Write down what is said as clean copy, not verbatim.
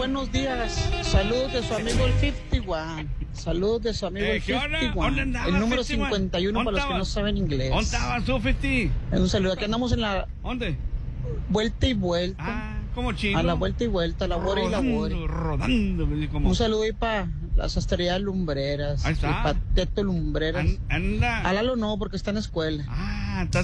buenos días. Saludos de su amigo el 51. Saludos de su amigo el ¿qué hora? 51. ¿Dónde andabas, El número 51? 51 para los que no saben inglés. ¿Dónde estabas tú, 50? Un saludo. Aquí andamos en la ¿Dónde? vuelta y vuelta. Ah, como chino. A la vuelta y vuelta, labore y labore. Rodando, como... Un saludo ahí para las sastrerías lumbreras. Ahí está. Y para Teto Lumbreras. Anda. A Lalo no, porque está en escuela. Ah,